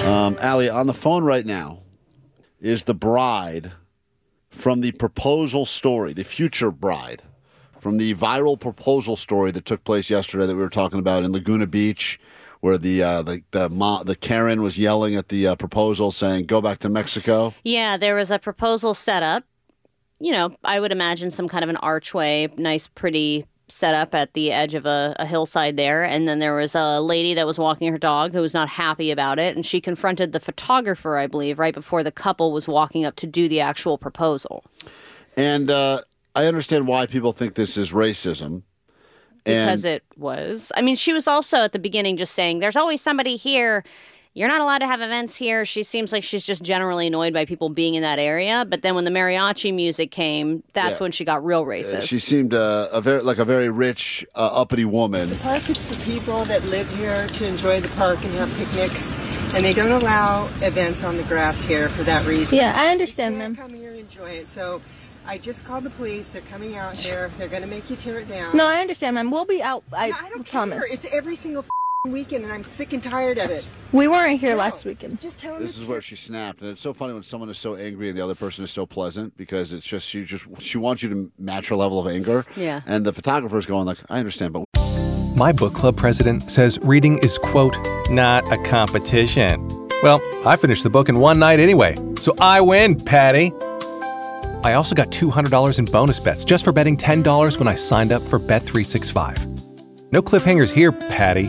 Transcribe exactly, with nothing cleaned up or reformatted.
Um, Allie, on the phone right now is the bride from the proposal story, the future bride, from the viral proposal story that took place yesterday that we were talking about in Laguna Beach, where the uh, the the, Ma, the Karen was yelling at the uh, proposal, saying, "Go back to Mexico." Yeah, there was a proposal set up. You know, I would imagine some kind of an archway, nice, pretty setup at the edge of a, a hillside there. And then there was a lady that was walking her dog who was not happy about it. And she confronted the photographer, I believe, right before the couple was walking up to do the actual proposal. And uh, I understand why people think this is racism. Because and- it was. I mean, she was also at the beginning just saying, there's always somebody here. You're not allowed to have events here. She seems like she's just generally annoyed by people being in that area. But then when the mariachi music came, that's Yeah. when she got real racist. Uh, she seemed uh, a very like a very rich, uh, uppity woman. The park is for people that live here to enjoy the park and have picnics, and they don't allow events on the grass here for that reason. Yeah, I understand, you can't ma'am. come here and enjoy it. So I just called the police. They're coming out here. They're going to make you tear it down. No, I understand, ma'am. We'll be out. I, Yeah, I don't promise. care. It's every single weekend, and I'm sick and tired of it. We weren't here No, last weekend. Just tell them This is where she snapped, and it's so funny when someone is so angry and the other person is so pleasant, because it's just she just she wants you to match her level of anger. Yeah. And the photographer's going like, I understand, but My book club president says reading is, quote, not a competition. Well, I finished the book in one night anyway, so I win, Patty. I also got two hundred dollars in bonus bets just for betting ten dollars when I signed up for Bet three sixty-five. No cliffhangers here, Patty.